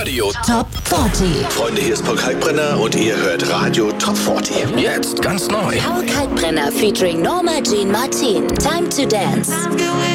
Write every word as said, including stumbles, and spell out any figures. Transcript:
Radio Top vierzig. Freunde, hier ist Paul Kalkbrenner und ihr hört Radio Top vierzig. jetzt ganz neu. Paul Kalkbrenner featuring Norma Jean Martin. Time to Dance.